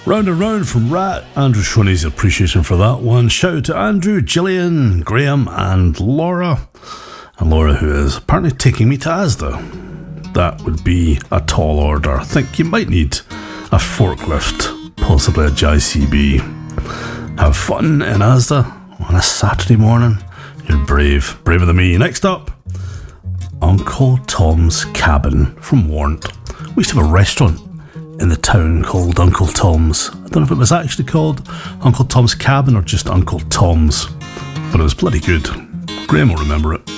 Round and round from Rat. Andrew showing his appreciation for that one. Shout out to Andrew, Gillian, Graham, and Laura. And Laura, who is apparently taking me to Asda. That would be a tall order. I think you might need a forklift, possibly a JCB. Have fun in Asda on a Saturday morning. You're brave, braver than me. Next up, Uncle Tom's Cabin from Warrant. We used to have a restaurant in the town called Uncle Tom's. I don't know if it was actually called Uncle Tom's Cabin or just Uncle Tom's, but it was bloody good. Graham will remember it.